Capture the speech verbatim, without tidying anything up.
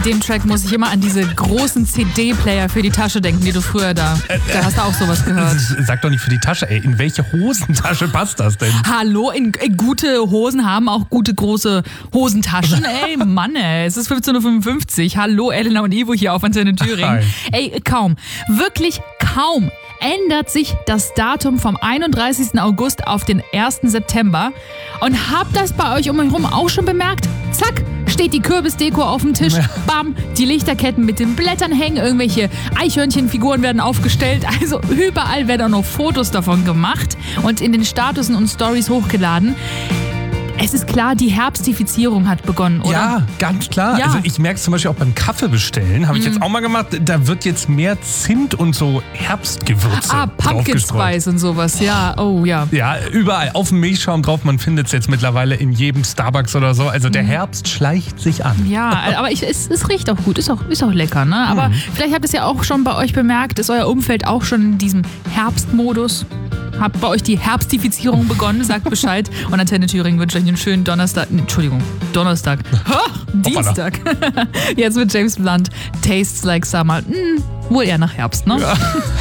Dem Track muss ich immer an diese großen C D-Player für die Tasche denken, die du früher da, da hast du auch sowas gehört. Sag doch nicht für die Tasche, ey. In welche Hosentasche passt das denn? Hallo, in, in gute Hosen haben auch gute große Hosentaschen. Ey, Mann, ey, es ist fünfzehn Uhr fünfundfünfzig. Hallo, Elena und Ivo hier auf Antenne Thüringen. Ey, kaum, wirklich kaum ändert sich das Datum vom einunddreißigsten August auf den ersten September. Und habt das bei euch um euch herum auch schon bemerkt? Zack, steht die Kürbisdeko auf dem Tisch. Bam, die Lichterketten mit den Blättern hängen. Irgendwelche Eichhörnchenfiguren werden aufgestellt. Also überall werden auch noch Fotos davon gemacht und in den Statusen und Stories hochgeladen. Es ist klar, die Herbstifizierung hat begonnen, oder? Ja, ganz klar. Ja. Also ich merke es zum Beispiel auch beim Kaffee bestellen, habe ich jetzt auch mal gemacht, da wird jetzt mehr Zimt und so Herbstgewürze Ah, Pumpkin draufgestreut. Spice und sowas, ja, oh ja. Ja, überall, auf dem Milchschaum drauf, man findet es jetzt mittlerweile in jedem Starbucks oder so. Also der Herbst schleicht sich an. Ja, aber ich, es, es riecht auch gut, ist auch, ist auch lecker, ne? Aber Mhm. vielleicht habt ihr es ja auch schon bei euch bemerkt, ist euer Umfeld auch schon in diesem Herbstmodus? Habt bei euch die Herbstifizierung begonnen? Sagt Bescheid. Und Antenne Thüringen wünscht euch einen schönen Donnerstag. Entschuldigung, Donnerstag. Ha, Dienstag. Jetzt mit James Blunt. Tastes like summer. Hm, wohl eher nach Herbst, ne? Ja.